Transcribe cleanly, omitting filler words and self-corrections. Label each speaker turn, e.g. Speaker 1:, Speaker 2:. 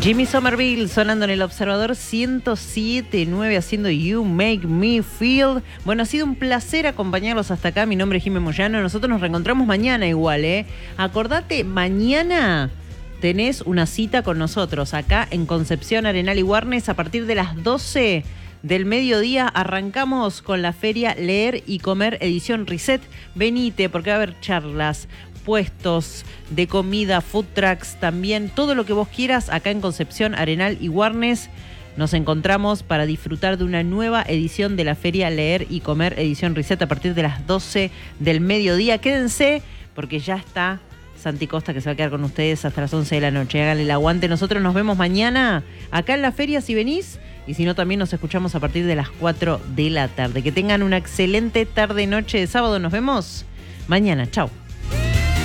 Speaker 1: Jimmy Somerville sonando en el Observador 107.9 haciendo You Make Me Feel. Bueno, ha sido un placer acompañarlos hasta acá. Mi nombre es Jimmy Moyano. Nosotros nos reencontramos mañana igual, ¿eh? Acordate, mañana tenés una cita con nosotros acá en Concepción, Arenal y Warnes a partir de las 12 del mediodía. Arrancamos con la feria Leer y Comer edición Reset. Venite porque va a haber charlas, puestos de comida, food trucks, también todo lo que vos quieras acá en Concepción, Arenal y Warnes. Nos encontramos para disfrutar de una nueva edición de la Feria Leer y Comer edición Reset a partir de las 12 del mediodía. Quédense porque ya está Santi Costa, que se va a quedar con ustedes hasta las 11 de la noche. Háganle el aguante. Nosotros nos vemos mañana acá en la feria si venís, y si no también nos escuchamos a partir de las 4 de la tarde. Que tengan una excelente tarde-noche de sábado. Nos vemos mañana. Chau.